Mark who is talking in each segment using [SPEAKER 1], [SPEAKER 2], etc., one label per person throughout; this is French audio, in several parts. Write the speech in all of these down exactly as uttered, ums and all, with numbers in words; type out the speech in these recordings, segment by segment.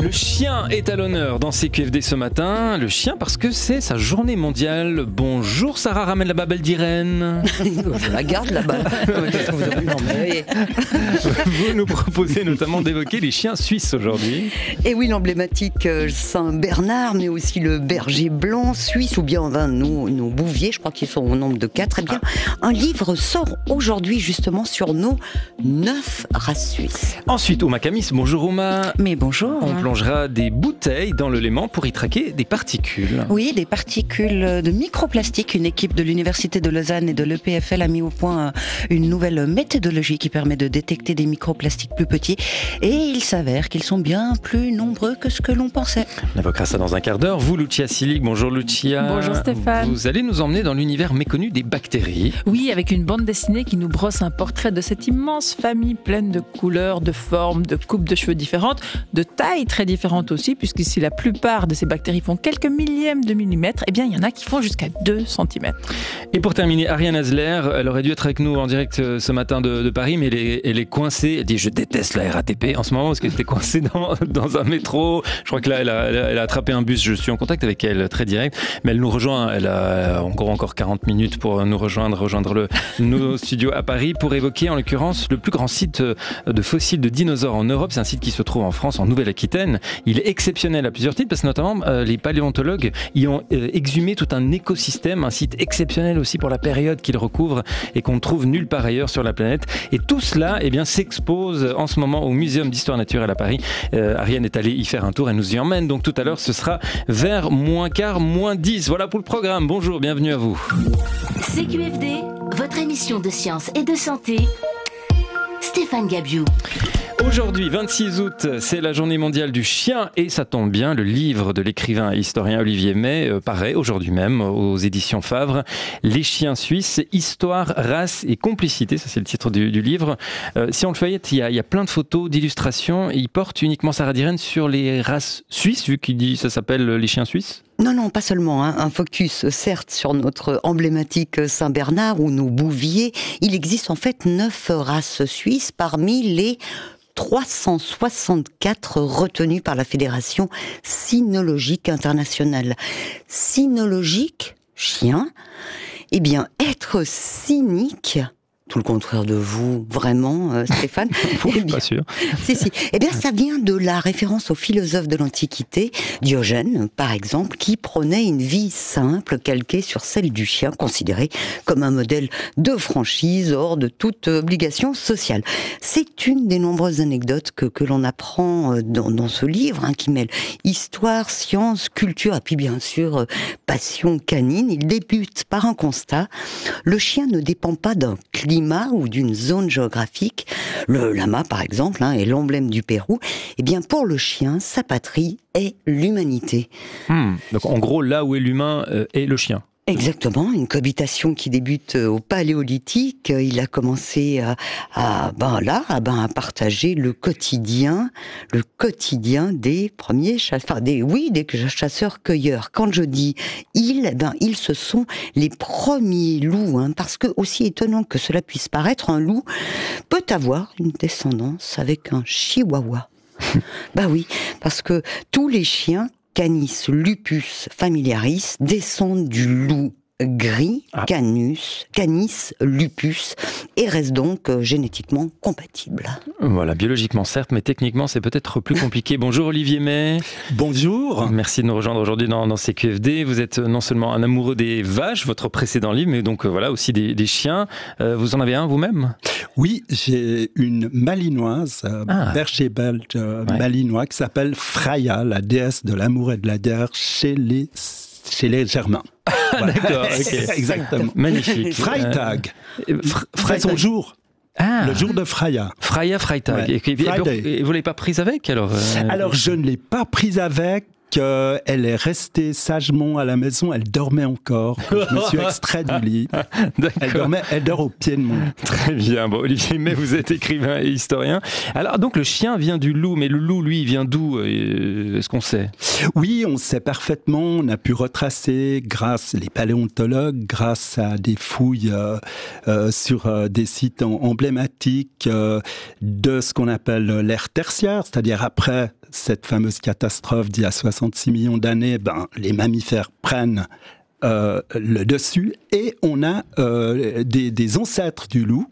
[SPEAKER 1] Le chien est à l'honneur dans C Q F D ce matin. Le chien parce que c'est sa journée mondiale. Bonjour Sarah, ramène la babelle d'Irène.
[SPEAKER 2] Je la garde la balle.
[SPEAKER 1] Vous nous proposez notamment d'évoquer les chiens suisses aujourd'hui.
[SPEAKER 2] Et oui, l'emblématique Saint-Bernard, mais aussi le berger blanc suisse, ou bien enfin, nos, nos bouviers, je crois qu'ils sont au nombre de quatre. Eh bien, un livre sort aujourd'hui justement sur nos neuf races suisses.
[SPEAKER 1] Ensuite, Ouma Camis, bonjour Ouma.
[SPEAKER 2] Mais bonjour.
[SPEAKER 1] On plongera des bouteilles dans le Léman pour y traquer des particules.
[SPEAKER 2] Oui, des particules de microplastique. Une équipe de l'Université de Lausanne et de l'E P F L a mis au point une nouvelle méthodologie qui permet de détecter des microplastiques plus petits. Et il s'avère qu'ils sont bien plus nombreux que ce que l'on pensait.
[SPEAKER 1] On évoquera ça dans un quart d'heure. Vous, Lucia Silig, bonjour Lucia.
[SPEAKER 3] Bonjour Stéphane.
[SPEAKER 1] Vous allez nous emmener dans l'univers méconnu des bactéries.
[SPEAKER 3] Oui, avec une bande dessinée qui nous brosse un portrait de cette immense famille pleine de couleurs, de formes, de coupes de cheveux différentes, de tailles très différentes aussi, puisqu'ici la plupart de ces bactéries font quelques millièmes de millimètres, eh bien il y en a qui font jusqu'à deux centimètres.
[SPEAKER 1] Et pour terminer, Ariane Hasler, elle aurait dû être avec nous en direct ce matin de, de Paris, mais elle est, elle est coincée. Elle dit je déteste la R A T P en ce moment parce qu'elle était coincée dans, dans un métro. Je crois que là elle a, elle a attrapé un bus. Je suis en contact avec elle très direct, mais elle nous rejoint. Elle a encore encore quarante minutes pour nous rejoindre, rejoindre le, nos studios à Paris pour évoquer en l'occurrence le plus grand site de fossiles de dinosaures en Europe. C'est un site qui se trouve en France, en Nouvelle-Aquitaine. Il est exceptionnel à plusieurs titres parce que notamment euh, les paléontologues y ont euh, exhumé tout un écosystème, un site exceptionnel aussi pour la période qu'il recouvre et qu'on ne trouve nulle part ailleurs sur la planète. Et tout cela eh bien, s'expose en ce moment au Muséum d'Histoire Naturelle à Paris. Euh, Ariane est allée y faire un tour, elle nous y emmène. Donc tout à l'heure, ce sera vers moins quart, moins dix. Voilà pour le programme. Bonjour, bienvenue à vous.
[SPEAKER 4] C Q F D, votre émission de science et de santé. Stéphane Gabiou.
[SPEAKER 1] Aujourd'hui, vingt-six août, c'est la journée mondiale du chien et ça tombe bien, le livre de l'écrivain et historien Olivier May euh, paraît aujourd'hui même aux éditions Favre. Les chiens suisses, histoire, race et complicité, ça c'est le titre du, du livre. Euh, si on le feuillette, il y a, il y a plein de photos, d'illustrations et il porte uniquement Sarah Diren sur les races suisses, vu qu'il dit ça s'appelle les chiens suisses.
[SPEAKER 2] Non, non, pas seulement. Hein. Un focus, certes, sur notre emblématique Saint-Bernard ou nos bouviers. Il existe en fait neuf races suisses parmi les trois cent soixante-quatre retenues par la Fédération cynologique internationale. Cynologique, chien, eh bien, être cynique... Tout le contraire de vous, vraiment, euh, Stéphane.
[SPEAKER 1] Vous, je suis pas sûr.
[SPEAKER 2] Si, si. Eh bien, ça vient de la référence au philosophe de l'Antiquité, Diogène, par exemple, qui prônait une vie simple, calquée sur celle du chien, considérée comme un modèle de franchise, hors de toute obligation sociale. C'est une des nombreuses anecdotes que, que l'on apprend dans, dans ce livre, hein, qui mêle histoire, science, culture, et puis bien sûr, euh, passion canine. Il débute par un constat. Le chien ne dépend pas d'un climat ou d'une zone géographique. Le lama, par exemple, hein, est l'emblème du Pérou. Eh bien, pour le chien, sa patrie est l'humanité.
[SPEAKER 1] Hmm. Donc, en gros, là où est l'humain euh, est le chien.
[SPEAKER 2] Exactement, une cohabitation qui débute au Paléolithique. Il a commencé à, à ben là, à, ben à partager le quotidien, le quotidien des premiers chasseurs, enfin des, oui, des chasseurs-cueilleurs. Quand je dis ils, ben ils, ce sont les premiers loups, hein, parce que aussi étonnant que cela puisse paraître, un loup peut avoir une descendance avec un chihuahua. Bah oui, parce que tous les chiens Canis lupus familiaris descendent du loup gris, ah. canus, canis lupus, et restent donc euh, génétiquement compatibles.
[SPEAKER 1] Voilà, biologiquement certes, mais techniquement c'est peut-être plus compliqué. Bonjour Olivier May.
[SPEAKER 5] Bonjour.
[SPEAKER 1] Merci de nous rejoindre aujourd'hui dans, dans C Q F D. Vous êtes non seulement un amoureux des vaches, votre précédent livre, mais donc euh, voilà aussi des, des chiens. Euh, vous en avez un vous-même ?
[SPEAKER 5] Oui, j'ai une malinoise, euh, ah. berger belge euh, ouais. malinois, qui s'appelle Freya, la déesse de l'amour et de la guerre chez les, chez les Germains.
[SPEAKER 1] Voilà. D'accord, okay.
[SPEAKER 5] Exactement.
[SPEAKER 1] Magnifique.
[SPEAKER 5] Freitag. Euh, Freitag. Son jour.
[SPEAKER 1] Ah.
[SPEAKER 5] Le jour de Freya.
[SPEAKER 1] Freya Freitag. Ouais. Et, et, et vous ne l'avez pas prise avec alors euh...
[SPEAKER 5] Alors, je ne l'ai pas prise avec. qu'elle est restée sagement à la maison, elle dormait encore. Je me suis extrait du lit. Elle dormait, elle dort au pied de mon lit.
[SPEAKER 1] Très bien. Bon, Olivier May, vous êtes écrivain et historien. Alors, donc, le chien vient du loup, mais le loup, lui, il vient d'où? Est-ce qu'on sait?
[SPEAKER 5] Oui, on sait parfaitement. On a pu retracer, grâce les paléontologues, grâce à des fouilles euh, euh, sur euh, des sites en, emblématiques euh, de ce qu'on appelle l'ère tertiaire, c'est-à-dire après cette fameuse catastrophe d'il y a soixante-six millions d'années, ben, les mammifères prennent euh, le dessus et on a euh, des, des ancêtres du loup.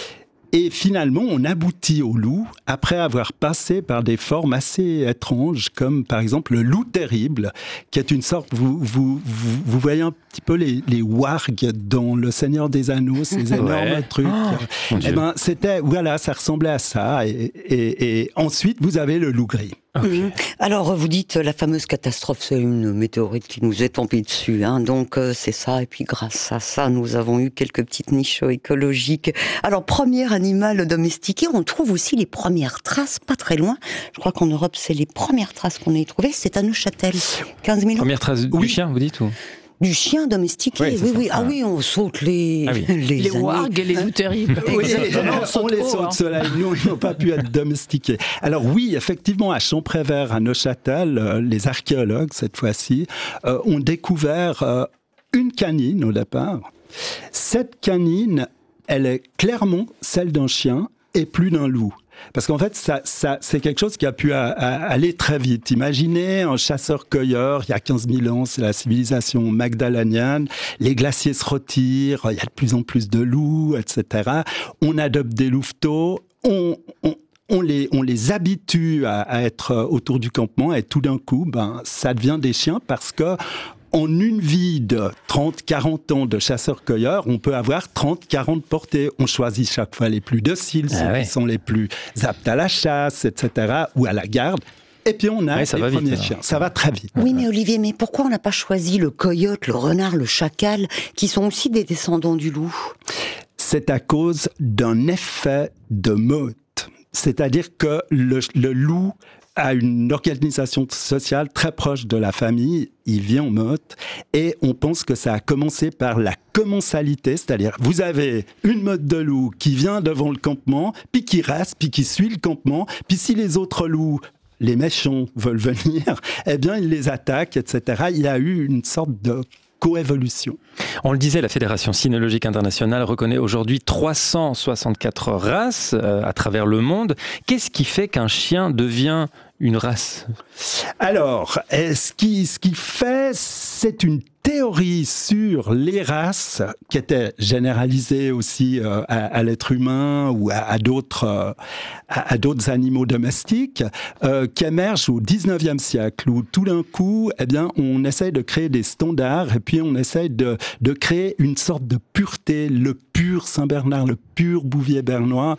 [SPEAKER 5] Et finalement, on aboutit au loup après avoir passé par des formes assez étranges, comme par exemple le loup terrible, qui est une sorte, vous, vous, vous, vous voyez un petit peu les, les wargs dans Le Seigneur des Anneaux, ces énormes ouais. trucs. Oh, eh ben, c'était, voilà, ça ressemblait à ça. Et, et, et ensuite, vous avez le loup gris.
[SPEAKER 2] Okay. Alors, vous dites la fameuse catastrophe, c'est une météorite qui nous est tombée dessus, hein, donc euh, c'est ça. Et puis grâce à ça, nous avons eu quelques petites niches écologiques. Alors, premier animal domestiqué, on trouve aussi les premières traces, pas très loin. Je crois qu'en Europe, c'est les premières traces qu'on ait trouvées. C'est à Neuchâtel, quinze mille ans.
[SPEAKER 1] Première trace du
[SPEAKER 2] oui.
[SPEAKER 1] chien, vous dites ou...
[SPEAKER 2] Du chien domestiqué, oui, oui, oui. Ah oui, on saute les...
[SPEAKER 1] Ah oui.
[SPEAKER 2] Les,
[SPEAKER 3] les wargs et les loups terribles.
[SPEAKER 5] Oui, on, on les saute, hein. Ceux-là, ils n'ont pas pu être domestiqués. Alors oui, effectivement, à Champrévert, à Neuchâtel, euh, les archéologues, cette fois-ci, euh, ont découvert euh, une canine au départ. Cette canine, elle est clairement celle d'un chien et plus d'un loup. Parce qu'en fait, ça, ça, c'est quelque chose qui a pu a, a, aller très vite. Imaginez un chasseur-cueilleur, il y a quinze mille ans, c'est la civilisation magdalenienne, les glaciers se retirent, il y a de plus en plus de loups, et cetera. On adopte des louveteaux, on... on On les, on les habitue à, à être autour du campement et tout d'un coup, ben, ça devient des chiens parce que en une vie de trente à quarante ans de chasseur-cueilleur, on peut avoir trente à quarante portées. On choisit chaque fois les plus dociles, ah ceux ouais. qui sont les plus aptes à la chasse, et cetera, ou à la garde. Et puis on a ouais, les premiers vite, chiens. Ça va très vite.
[SPEAKER 2] Oui, mais Olivier, mais pourquoi on n'a pas choisi le coyote, le renard, le chacal, qui sont aussi des descendants du loup?
[SPEAKER 5] C'est à cause d'un effet de meute. C'est-à-dire que le, le loup a une organisation sociale très proche de la famille, il vit en meute, et on pense que ça a commencé par la commensalité, c'est-à-dire vous avez une meute de loups qui vient devant le campement, puis qui reste, puis qui suit le campement, puis si les autres loups, les méchants, veulent venir, eh bien ils les attaquent, et cetera. Il y a eu une sorte de coévolution.
[SPEAKER 1] On le disait, la Fédération cynologique internationale reconnaît aujourd'hui trois cent soixante-quatre races euh, à travers le monde. Qu'est-ce qui fait qu'un chien devient une race?
[SPEAKER 5] Alors, ce qui, ce qui fait, c'est une théorie sur les races qui était généralisée aussi euh, à, à l'être humain ou à, à, d'autres, euh, à, à d'autres animaux domestiques euh, qui émerge au dix-neuvième siècle où tout d'un coup, eh bien, on essaye de créer des standards et puis on essaye de, de créer une sorte de pureté, le pur Saint-Bernard, le pur Bouvier bernois,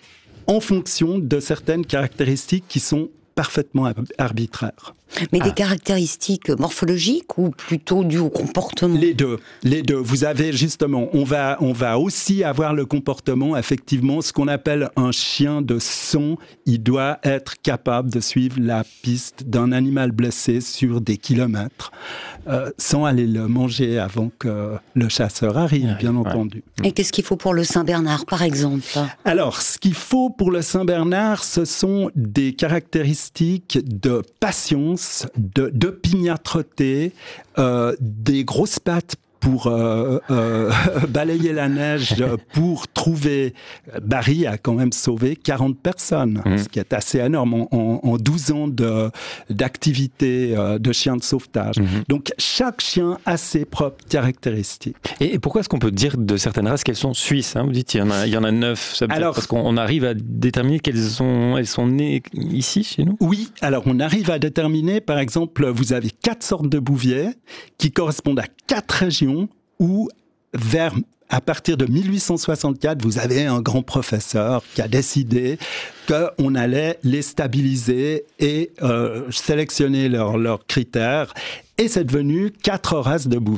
[SPEAKER 5] en fonction de certaines caractéristiques qui sont parfaitement arbitraires.
[SPEAKER 2] Mais
[SPEAKER 5] ah.
[SPEAKER 2] des caractéristiques morphologiques ou plutôt dues au comportement?
[SPEAKER 5] Les deux, les deux. Vous avez justement, on va, on va aussi avoir le comportement, effectivement, ce qu'on appelle un chien de son. Il doit être capable de suivre la piste d'un animal blessé sur des kilomètres, euh, sans aller le manger avant que le chasseur arrive, bien ouais. entendu.
[SPEAKER 2] Et qu'est-ce qu'il faut pour le Saint-Bernard, par exemple?
[SPEAKER 5] Alors, ce qu'il faut pour le Saint-Bernard, ce sont des caractéristiques de patience, de, d'opiniâtreté, euh, des grosses pattes pour euh, euh, balayer la neige, pour trouver... Barry a quand même sauvé quarante personnes, mmh. ce qui est assez énorme en, en, en douze ans de, d'activité euh, de chien de sauvetage. Mmh. Donc, chaque chien a ses propres caractéristiques.
[SPEAKER 1] Et, et pourquoi est-ce qu'on peut dire de certaines races qu'elles sont suisses, hein? Vous dites qu'il y en a, il y en a neuf, ça alors, parce qu'on arrive à déterminer qu'elles sont, elles sont nées ici, chez nous?
[SPEAKER 5] Oui, alors on arrive à déterminer, par exemple, vous avez quatre sortes de bouviers qui correspondent à quatre régions où, vers, à partir de mille huit cent soixante-quatre, vous avez un grand professeur qui a décidé qu'on allait les stabiliser et euh, sélectionner leurs leurs critères. Et c'est devenu quatre races de bouviers.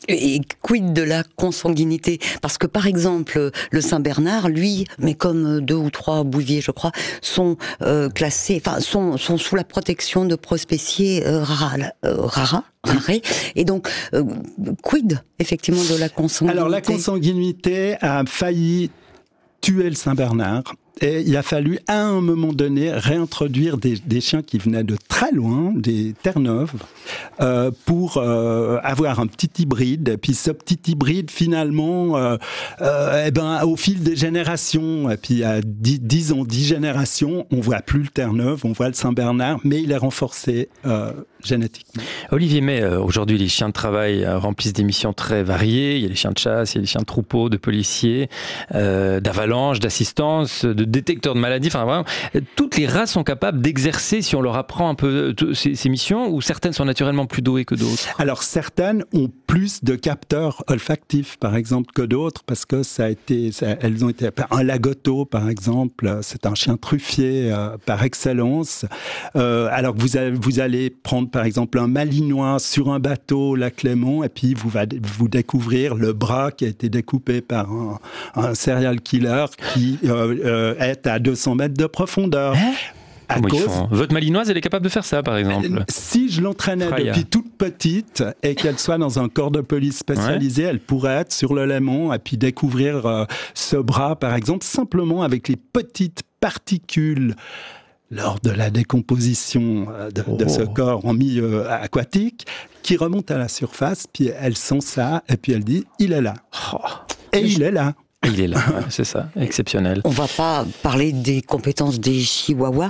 [SPEAKER 2] Et quid de la consanguinité? Parce que par exemple, le Saint-Bernard, lui, mais comme deux ou trois bouviers, je crois, sont euh, classés, enfin sont, sont sous la protection de prospécies euh, rara, euh, rara, rarées. Et donc, euh, quid effectivement de la consanguinité?
[SPEAKER 5] Alors la consanguinité a failli tuer le Saint-Bernard. Et il a fallu, à un moment donné, réintroduire des, des chiens qui venaient de très loin, des Terre-Neuve, euh, pour euh, avoir un petit hybride. Et puis ce petit hybride, finalement, euh, euh, eh ben, au fil des générations, et puis à dix, dix ans, dix générations, on voit plus le Terre-Neuve, on voit le Saint-Bernard, mais il est renforcé euh, génétiquement.
[SPEAKER 1] Olivier May, aujourd'hui, les chiens de travail remplissent des missions très variées. Il y a les chiens de chasse, il y a les chiens de troupeau, de policiers, euh, d'avalanche, d'assistance, de détecteurs de maladies. Enfin, vraiment, toutes les races sont capables d'exercer, si on leur apprend un peu ces, ces missions, ou certaines sont naturellement plus douées que d'autres?
[SPEAKER 5] Alors, certaines ont plus de capteurs olfactifs, par exemple, que d'autres, parce que ça a été, ça, elles ont été, un lagotto, par exemple, c'est un chien truffier euh, par excellence. Euh, alors que vous, avez, vous allez prendre, par exemple, un malinois sur un bateau, lac Léman, et puis vous va vous découvrir le bras qui a été découpé par un, un serial killer qui euh, euh, est à deux cents mètres de profondeur.
[SPEAKER 1] Hein?
[SPEAKER 5] À
[SPEAKER 1] Comment
[SPEAKER 5] cause...
[SPEAKER 1] ils font? Votre malinoise, elle est capable de faire ça, par exemple?
[SPEAKER 5] Si je l'entraînais
[SPEAKER 1] Freya.
[SPEAKER 5] depuis toute petite et qu'elle soit dans un corps de police spécialisé, ouais. elle pourrait être sur le Léman et puis découvrir euh, ce bras, par exemple, simplement avec les petites particules lors de la décomposition de, oh. de ce corps en milieu aquatique, qui remonte à la surface, puis elle sent ça, et puis elle dit « il est là oh. ». Et Mais il je... est là.
[SPEAKER 1] Il est là, ouais, c'est ça, exceptionnel.
[SPEAKER 2] On va pas parler des compétences des chihuahuas.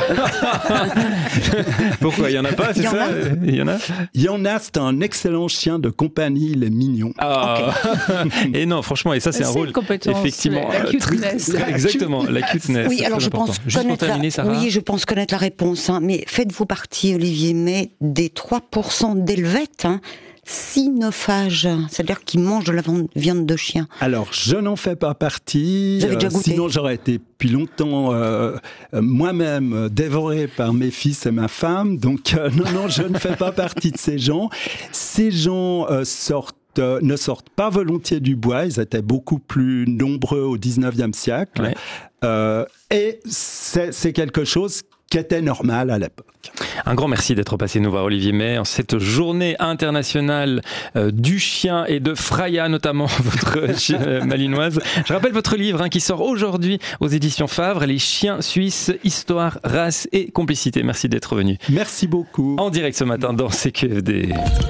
[SPEAKER 1] Pourquoi? Il y en a pas, c'est ça? Il y en a.
[SPEAKER 5] Il y en a, c'est un excellent chien de compagnie, il est mignon.
[SPEAKER 1] Ah. Okay. Et non, franchement, et ça c'est, c'est un rôle effectivement
[SPEAKER 3] la cuteness.
[SPEAKER 1] Très, exactement, la cuteness.
[SPEAKER 2] Oui, alors je pense connaître la... oui, je pense connaître la réponse. Hein, mais faites-vous partie, Olivier May, des trois pour cent d'Helvètes, hein, cynophages, c'est-à-dire qui mangent de la viande de chien.
[SPEAKER 5] Alors, je n'en fais pas partie.
[SPEAKER 2] Vous avez déjà goûté?
[SPEAKER 5] Sinon, j'aurais été depuis longtemps euh, moi-même dévoré par mes fils et ma femme. Donc, euh, non, non, je ne fais pas partie de ces gens. Ces gens euh, sortent Euh, ne sortent pas volontiers du bois, ils étaient beaucoup plus nombreux au dix-neuvième siècle, ouais. euh, et c'est, c'est quelque chose qui était normal à l'époque.
[SPEAKER 1] Un grand merci d'être passé nous voir, Olivier May, en cette journée internationale euh, du chien et de Freya, notamment votre chien malinoise. Je rappelle votre livre hein, qui sort aujourd'hui aux éditions Favre, Les chiens suisses, histoire, race et complicité. Merci d'être venu.
[SPEAKER 5] Merci beaucoup.
[SPEAKER 1] En direct ce matin dans C Q F D.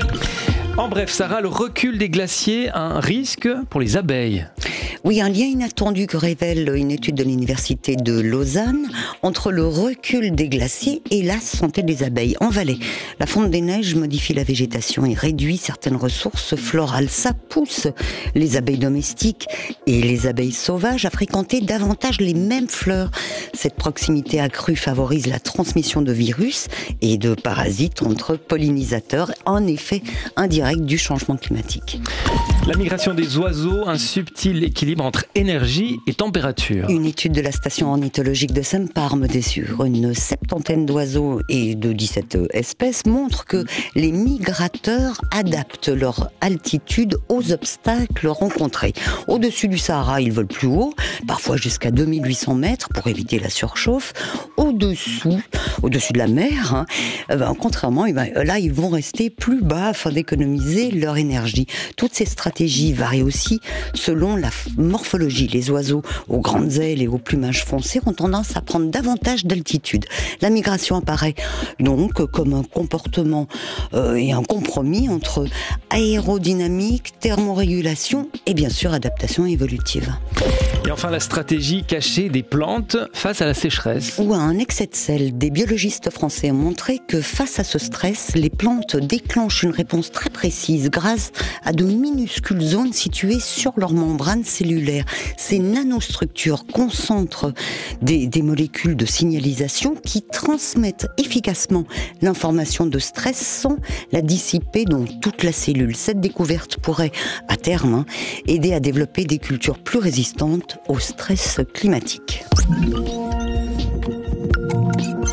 [SPEAKER 1] En bref, Sarah, le recul des glaciers, un risque pour les abeilles.
[SPEAKER 2] Oui, un lien inattendu que révèle une étude de l'Université de Lausanne entre le recul des glaciers et la santé des abeilles. En Valais, la fonte des neiges modifie la végétation et réduit certaines ressources florales. Ça pousse les abeilles domestiques et les abeilles sauvages à fréquenter davantage les mêmes fleurs. Cette proximité accrue favorise la transmission de virus et de parasites entre pollinisateurs, en effet indirect du changement climatique.
[SPEAKER 1] La migration des oiseaux, un subtil équilibre entre énergie et température.
[SPEAKER 2] Une étude de la station ornithologique de Semparme sur une septantaine d'oiseaux et de dix-sept espèces montre que les migrateurs adaptent leur altitude aux obstacles rencontrés. Au-dessus du Sahara, ils volent plus haut, parfois jusqu'à deux mille huit cents mètres pour éviter la surchauffe. Au-dessous, au-dessus de la mer, hein, ben, contrairement, ben, là, ils vont rester plus bas afin d'économiser leur énergie. Toutes ces stratégies varient aussi selon la morphologie. Les oiseaux aux grandes ailes et au plumage foncé ont tendance à prendre davantage d'altitude. La migration apparaît donc comme un comportement euh, et un compromis entre aérodynamique, thermorégulation et bien sûr adaptation évolutive.
[SPEAKER 1] Et enfin la stratégie cachée des plantes face à la sécheresse.
[SPEAKER 2] Ou à un excès de sel. Des biologistes français ont montré que face à ce stress, les plantes déclenchent une réponse très précise grâce à de minuscules zones situées sur leur membrane cellulaire. Ces nanostructures concentrent des, des molécules de signalisation qui transmettent efficacement l'information de stress sans la dissiper dans toute la cellule. Cette découverte pourrait, à terme, hein, aider à développer des cultures plus résistantes au stress climatique.
[SPEAKER 1] Et à propos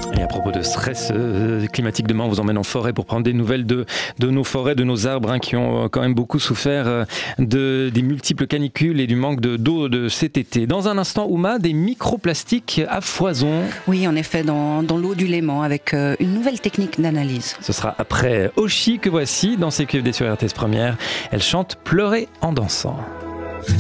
[SPEAKER 1] propos de stress euh, climatique, demain on vous emmène en forêt pour prendre des nouvelles de, de nos forêts, de nos arbres hein, qui ont quand même beaucoup souffert euh, de, des multiples canicules et du manque de, d'eau de cet été. Dans un instant, Ouma, des microplastiques à foison.
[SPEAKER 6] Oui, en effet, dans, dans l'eau du Léman, avec euh, une nouvelle technique d'analyse.
[SPEAKER 1] Ce sera après Oshi que voici dans C Q F D sur R T S Première. Elle chante Pleurer en dansant.